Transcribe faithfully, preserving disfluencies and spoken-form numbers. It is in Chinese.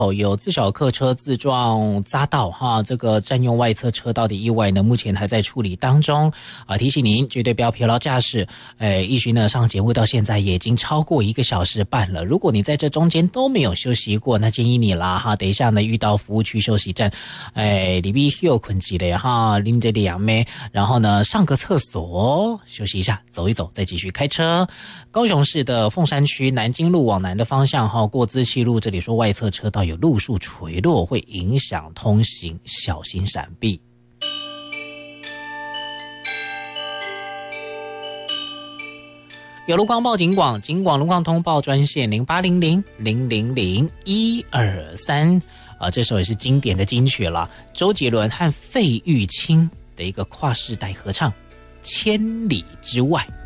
哦，有自小客车自撞匝道哈，这个占用外侧车道的意外呢，目前还在处理当中啊。提醒您绝对不要疲劳驾驶。哎，奕迅呢上节目到现在也已经超过一个小时半了，如果你在这中间都没有休息过，那建议你啦哈，等一下呢遇到服务区休息站，哎，里边有困起来哈，拎着两妹，然后呢上个厕所休息一下，走一走，再继续开车。高雄市的凤山区南京路往南的方向哈，过资气路这里说外侧车道有路树垂落，会影响通行，小心闪避。有路况报警广，警广路况通报专线零八零零零零零一二三啊，这首也是经典的金曲了，周杰伦和费玉清的一个跨世代合唱《千里之外》。